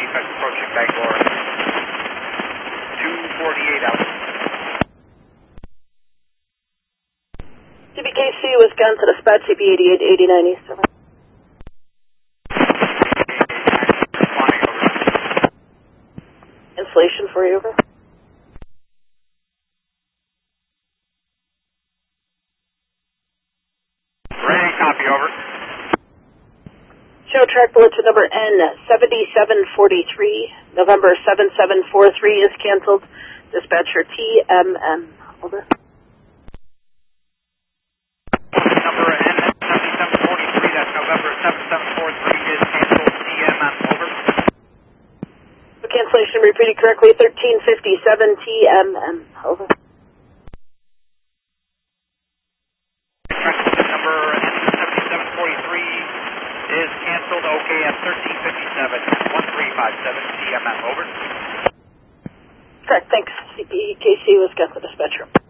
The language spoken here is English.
dispatch approaching Bangalore. 248 out. CBKC, Wisconsin, dispatch CP 8889 East. Responding over. Installation for you, over. Ready, copy, over. Show track bulletin number N7743, November 7743 is canceled. Dispatcher TMM, over. Number N7743, that's November 7743 is canceled. TMM, over. The cancellation repeated correctly, 1357 TMM, over. Number N7743 is canceled. Okay at 1357, 1357 TMM, over. Correct, thanks. CPKC, Wisconsin, dispatcher.